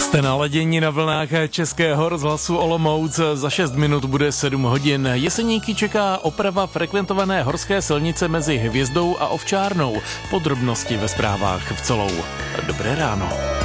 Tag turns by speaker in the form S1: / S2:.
S1: Jste naladění na vlnách Českého rozhlasu Olomouc. Za 6 minut bude 7 hodin. Jeseníky čeká oprava frekventované horské silnice mezi Hvězdou a Ovčárnou. Podrobnosti ve zprávách v celou. Dobré ráno.